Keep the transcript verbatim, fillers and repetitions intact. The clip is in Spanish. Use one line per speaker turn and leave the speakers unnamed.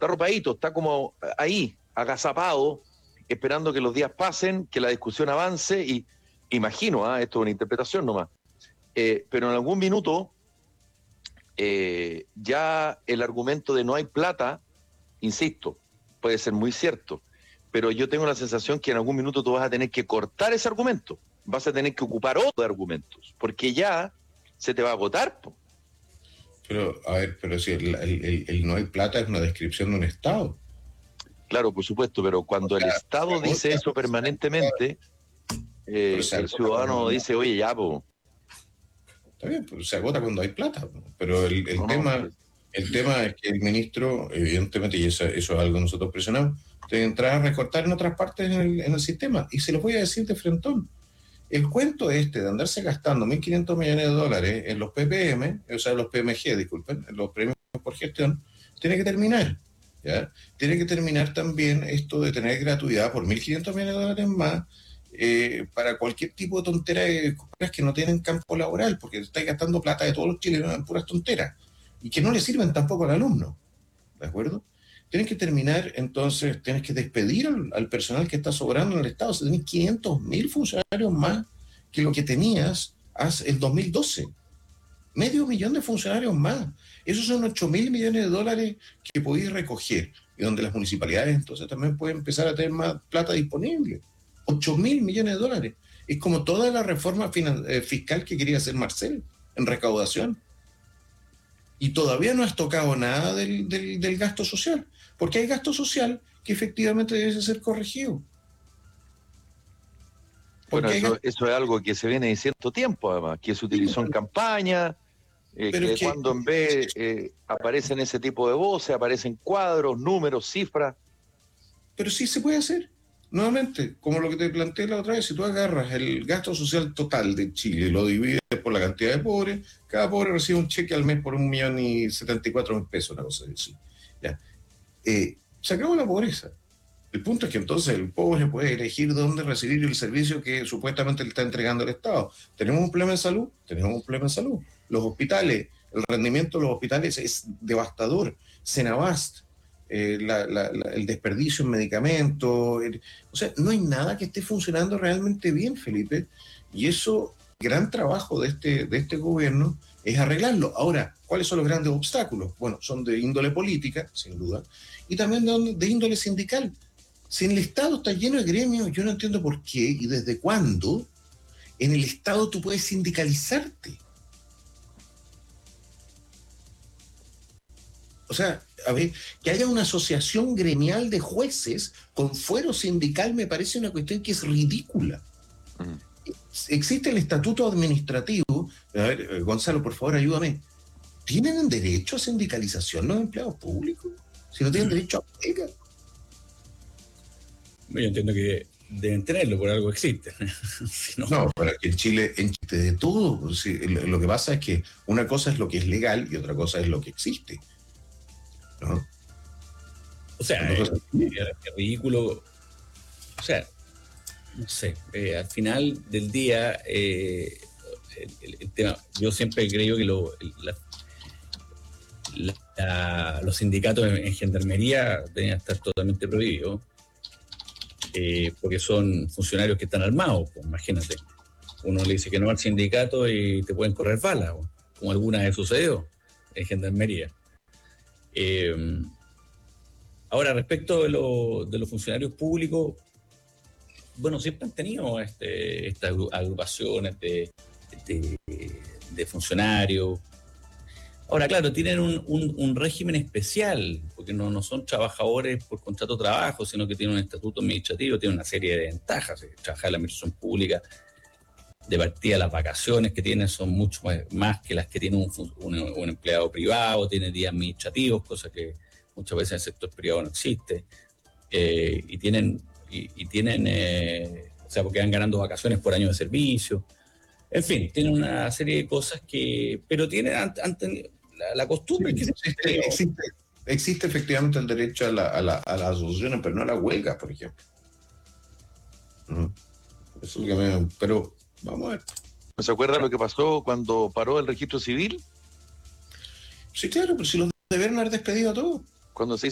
está arropadito, está como ahí, agazapado, esperando que los días pasen, que la discusión avance y imagino, ¿ah? Esto es una interpretación nomás, eh, pero en algún minuto eh, ya el argumento de no hay plata, insisto, puede ser muy cierto, pero yo tengo la sensación que en algún minuto tú vas a tener que cortar ese argumento, vas a tener que ocupar otros argumentos, porque ya se te va a agotar, po.
Pero, a ver, pero si el, el, el, el no hay plata es una descripción de un Estado.
Claro, por supuesto, pero cuando o sea, el Estado dice agota, eso permanentemente, eh, el ciudadano dice, oye, ya, po.
Está bien, pues se agota cuando hay plata, pero el, el, no, tema, no, el tema es que el ministro, evidentemente, y eso, eso es algo que nosotros presionamos, debe entrar a recortar en otras partes en el, en el sistema, y se los voy a decir de frentón. El cuento este de andarse gastando mil quinientos millones de dólares en los P P M, o sea, los P M G, disculpen, en los premios por gestión, tiene que terminar, ¿ya? Tiene que terminar también esto de tener gratuidad por mil quinientos millones de dólares más eh, para cualquier tipo de tontera de cosas que no tienen campo laboral, porque estáis gastando plata de todos los chilenos en puras tonteras y que no le sirven tampoco al alumno, ¿de acuerdo? Tienes que terminar, entonces, tienes que despedir al, al personal que está sobrando en el Estado. Si tenés quinientos mil funcionarios más que lo que tenías hace el dos mil doce. Medio millón de funcionarios más. Esos son ocho mil millones de dólares que podéis recoger y donde las municipalidades entonces también pueden empezar a tener más plata disponible. ocho mil millones de dólares. Es como toda la reforma finan- eh, fiscal que quería hacer Marcel en recaudación. Y todavía no has tocado nada del, del, del gasto social, porque hay gasto social que efectivamente debe ser corregido.
Bueno, eso, gasto... eso es algo que se viene diciendo tiempo, además, que se utilizó en campaña, eh, que, es que cuando en vez eh, aparecen ese tipo de voces, aparecen cuadros, números, cifras.
Pero sí se puede hacer. Nuevamente, como lo que te planteé la otra vez, si tú agarras el gasto social total de Chile y lo divides por la cantidad de pobres, cada pobre recibe un cheque al mes por un millón y setenta y cuatro mil pesos, una cosa así. Ya. Eh, se acabó la pobreza. El punto es que entonces el pobre puede elegir dónde recibir el servicio que supuestamente le está entregando el Estado. ¿Tenemos un problema en salud? Tenemos un problema en salud. Los hospitales, el rendimiento de los hospitales es devastador. Senabast, eh, la, la, la, el desperdicio en medicamentos. El, o sea, no hay nada que esté funcionando realmente bien, Felipe. Y eso, gran trabajo de este, de este gobierno es arreglarlo. Ahora, ¿cuáles son los grandes obstáculos? Bueno, son de índole política, sin duda, y también de, de índole sindical. Si en el Estado está lleno de gremios, yo no entiendo por qué y desde cuándo en el Estado tú puedes sindicalizarte. O sea, a ver, que haya una asociación gremial de jueces con fuero sindical me parece una cuestión que es ridícula. Mm. Existe el estatuto administrativo. A ver, Gonzalo, por favor, ayúdame. ¿Tienen derecho a sindicalización los empleados públicos? Si no tienen mm. derecho a pega.
Yo entiendo que deben tenerlo, por algo existen.
Si no, no, para que en Chile existe de todo. Sí, lo que pasa es que una cosa es lo que es legal y otra cosa es lo que existe. ¿No?
O sea, es, es ridículo. O sea, no sé, eh, al final del día, eh, el, el tema, yo siempre creo que lo, la, la, la, los sindicatos en, en gendarmería deben estar totalmente prohibidos. Eh, porque son funcionarios que están armados, pues, imagínate. Uno le dice que no al sindicato y te pueden correr balas, pues, como alguna vez sucedió en gendarmería. Eh, ahora, respecto de, lo, de los funcionarios públicos, bueno, siempre han tenido este, estas agrupaciones de, de, de funcionarios. Ahora, claro, tienen un, un, un régimen especial, porque no, no son trabajadores por contrato de trabajo, sino que tienen un estatuto administrativo, tienen una serie de ventajas. Trabajar en la administración pública, de partida las vacaciones que tienen son mucho más que las que tiene un, un, un empleado privado, tiene días administrativos, cosa que muchas veces en el sector privado no existe. Eh, y tienen, y, y tienen eh, o sea, porque van ganando vacaciones por año de servicio. En fin, tienen una serie de cosas que... Pero tienen han, han tenido, la, la costumbre...
Sí,
que
existe, existe, existe efectivamente el derecho a la, a, la, a las asociaciones, pero no a la huelga, por ejemplo. Uh-huh. Eso es lo que me... Pero vamos a ver.
¿Se acuerda lo que pasó cuando paró el registro civil?
Sí, claro, pero si los debieron haber despedido a todos.
Cuando se